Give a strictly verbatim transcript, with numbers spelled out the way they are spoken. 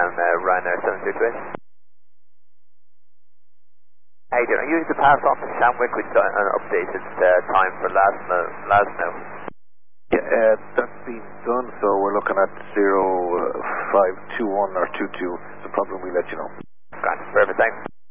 down uh, Ryanair seven two two eight. How you doing? I usually pass on to Shamwick with uh, an updated uh, time for last now. Last now. Yeah, uh, that's been done, so we're looking at zero five two one or two two. The problem, we let you know. Grand, perfect, thanks.